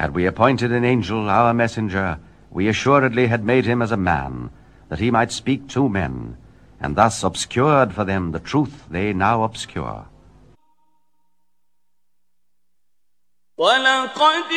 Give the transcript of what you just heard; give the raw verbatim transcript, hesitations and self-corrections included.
Had we appointed an angel our messenger, we assuredly had made him as a man, that he might speak to men, and thus obscured for them the truth they now obscure.